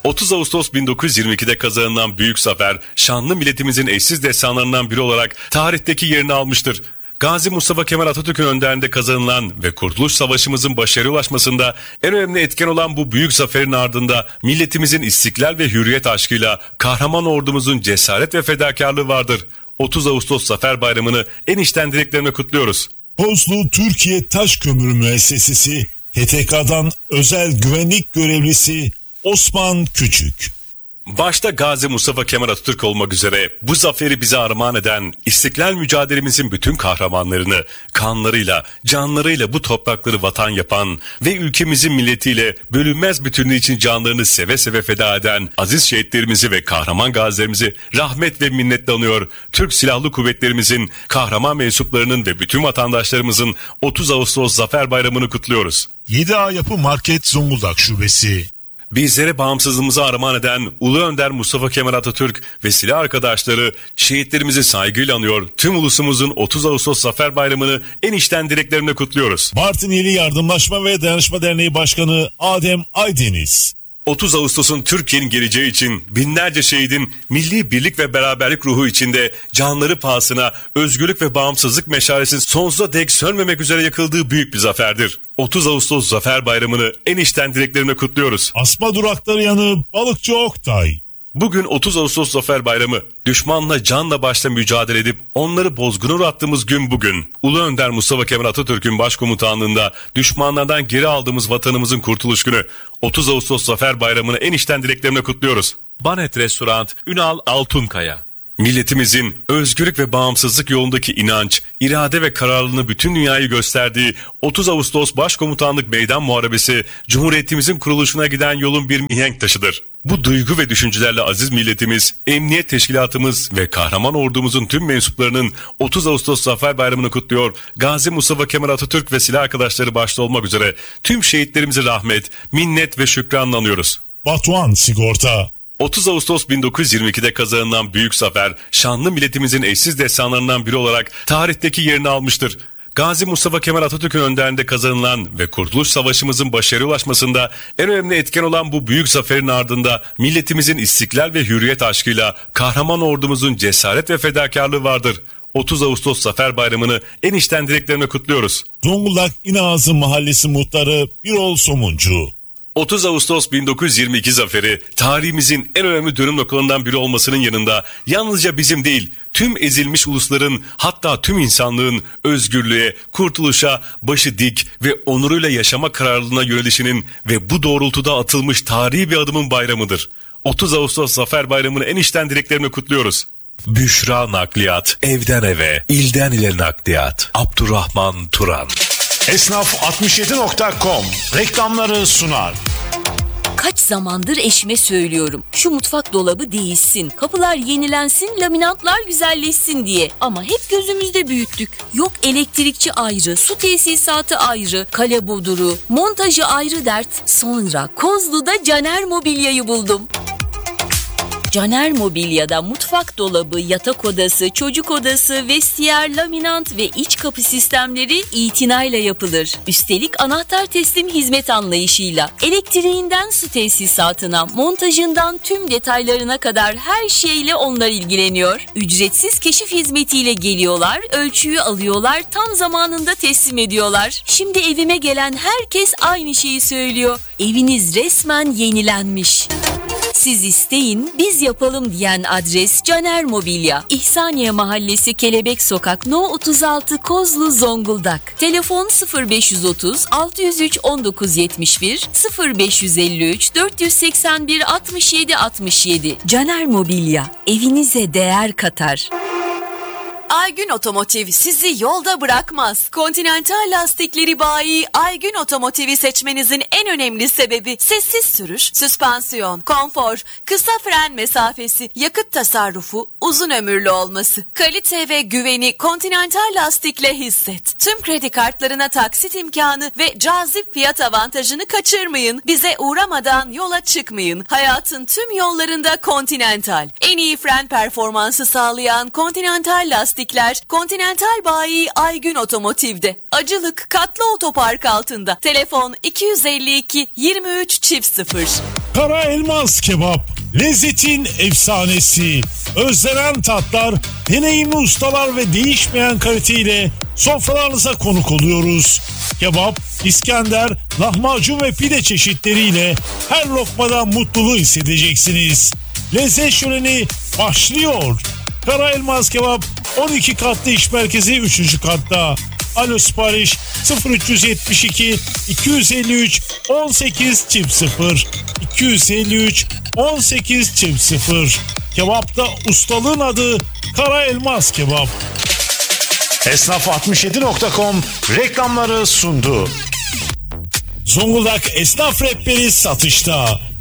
30 Ağustos 1922'de kazanılan büyük zafer, şanlı milletimizin eşsiz destanlarından biri olarak tarihteki yerini almıştır. Gazi Mustafa Kemal Atatürk'ün önderliğinde kazanılan ve Kurtuluş Savaşımızın başarıya ulaşmasında en önemli etken olan bu büyük zaferin ardında milletimizin istiklal ve hürriyet aşkıyla kahraman ordumuzun cesaret ve fedakarlığı vardır. 30 Ağustos Zafer Bayramı'nı en içten dileklerimle kutluyoruz. Kozlu Türkiye Taş Kömürü Müessesesi TTK'dan özel güvenlik görevlisi Osman Küçük. Başta Gazi Mustafa Kemal Atatürk olmak üzere bu zaferi bize armağan eden İstiklal mücadelemizin bütün kahramanlarını kanlarıyla, canlarıyla bu toprakları vatan yapan ve ülkemizin milletiyle bölünmez bütünlüğü için canlarını seve seve feda eden aziz şehitlerimizi ve kahraman gazilerimizi rahmet ve minnetle anıyor. Türk Silahlı Kuvvetlerimizin, kahraman mensuplarının ve bütün vatandaşlarımızın 30 Ağustos Zafer Bayramı'nı kutluyoruz. 7A Yapı Market Zonguldak Şubesi. Bizlere bağımsızlığımızı armağan eden Ulu Önder Mustafa Kemal Atatürk ve silah arkadaşları şehitlerimizi saygıyla anıyor. Tüm ulusumuzun 30 Ağustos Zafer Bayramı'nı en içten dileklerimle kutluyoruz. Bartın İli Yardımlaşma ve Dayanışma Derneği Başkanı Adem Aydeniz. 30 Ağustos'un Türkiye'nin geleceği için binlerce şehidin milli birlik ve beraberlik ruhu içinde canları pahasına özgürlük ve bağımsızlık meşalesi sonsuza dek sönmemek üzere yakıldığı büyük bir zaferdir. 30 Ağustos Zafer Bayramı'nı en içten dileklerimle kutluyoruz. Asma durakları yanı Balıkçı Oktay. Bugün 30 Ağustos Zafer Bayramı. Düşmanla canla başla mücadele edip onları bozguna uğrattığımız gün bugün. Ulu Önder Mustafa Kemal Atatürk'ün başkomutanlığında düşmanlardan geri aldığımız vatanımızın kurtuluş günü. 30 Ağustos Zafer Bayramı'nı en içten dileklerimle kutluyoruz. Banet Restoran, Ünal Altunkaya. Milletimizin özgürlük ve bağımsızlık yolundaki inanç, irade ve kararlılığını bütün dünyayı gösterdiği 30 Ağustos Başkomutanlık Meydan Muharebesi, Cumhuriyetimizin kuruluşuna giden yolun bir mihenk taşıdır. Bu duygu ve düşüncelerle aziz milletimiz, emniyet teşkilatımız ve kahraman ordumuzun tüm mensuplarının 30 Ağustos Zafer Bayramı'nı kutluyor. Gazi Mustafa Kemal Atatürk ve silah arkadaşları başta olmak üzere tüm şehitlerimizi rahmet, minnet ve şükranla anıyoruz. Batuhan Sigorta. 30 Ağustos 1922'de kazanılan büyük zafer, şanlı milletimizin eşsiz destanlarından biri olarak tarihteki yerini almıştır. Gazi Mustafa Kemal Atatürk'ün önderliğinde kazanılan ve Kurtuluş Savaşımızın başarıya ulaşmasında en önemli etken olan bu büyük zaferin ardında milletimizin istiklal ve hürriyet aşkıyla kahraman ordumuzun cesaret ve fedakarlığı vardır. 30 Ağustos Zafer Bayramı'nı en içten dileklerimle kutluyoruz. Zonguldak İnağızı Mahallesi Muhtarı Birol Somuncu. 30 Ağustos 1922 zaferi tarihimizin en önemli dönüm noktalarından biri olmasının yanında yalnızca bizim değil, tüm ezilmiş ulusların, hatta tüm insanlığın özgürlüğe, kurtuluşa, başı dik ve onuruyla yaşama kararlılığına yönelişinin ve bu doğrultuda atılmış tarihi bir adımın bayramıdır. 30 Ağustos Zafer Bayramı'nı en içten dileklerimle kutluyoruz. Büşra Nakliyat, evden eve, ilden ile nakliyat. Abdurrahman Turan. Esnaf67.com reklamları sunar. Kaç zamandır eşime söylüyorum. Şu mutfak dolabı değişsin, kapılar yenilensin, laminatlar güzelleşsin diye. Ama hep gözümüzde büyüttük. Yok elektrikçi ayrı, su tesisatı ayrı, kale boduru, montajı ayrı dert. Sonra Kozlu'da Caner Mobilya'yı buldum. Caner Mobilya'da mutfak dolabı, yatak odası, çocuk odası, vestiyer, laminant ve iç kapı sistemleri itinayla yapılır. Üstelik anahtar teslim hizmet anlayışıyla elektriğinden su tesisatına, montajından tüm detaylarına kadar her şeyle onlar ilgileniyor. Ücretsiz keşif hizmetiyle geliyorlar, ölçüyü alıyorlar, tam zamanında teslim ediyorlar. Şimdi evime gelen herkes aynı şeyi söylüyor. Eviniz resmen yenilenmiş. Siz isteyin, biz yapalım diyen adres Caner Mobilya. İhsaniye Mahallesi Kelebek Sokak No 36 Kozlu Zonguldak. Telefon 0530 603 1971 0553 481 67 67. Caner Mobilya. Evinize değer katar. Aygün Otomotiv sizi yolda bırakmaz. Continental lastikleri bayi Aygün Otomotiv'i seçmenizin en önemli sebebi sessiz sürüş, süspansiyon, konfor, kısa fren mesafesi, yakıt tasarrufu, uzun ömürlü olması. Kalite ve güveni Continental lastikle hisset. Tüm kredi kartlarına taksit imkanı ve cazip fiyat avantajını kaçırmayın. Bize uğramadan yola çıkmayın. Hayatın tüm yollarında Continental. En iyi fren performansı sağlayan Continental lastik lastikler Continental Bayi Aygün Otomotiv'de. Acılık Katlı Otopark altında. Telefon 252 23 00. Kara Elmas Kebap, lezzetin efsanesi. Özlenen tatlar, deneyimli ustalar ve değişmeyen kaliteyle sofralarınıza konuk oluyoruz. Kebap, İskender, lahmacun ve pide çeşitleriyle her lokmadan mutluluğu hissedeceksiniz. Lezzet şöleni başlıyor. Kara Elmas Kebap 12 katlı iş merkezi 3. katta. Alo sipariş 0372 253 18 0 253 18 0. Kebapta ustalığın adı Kara Elmas Kebap. Esnaf67.com reklamları sundu. Zonguldak Esnaf Rehberi satışta.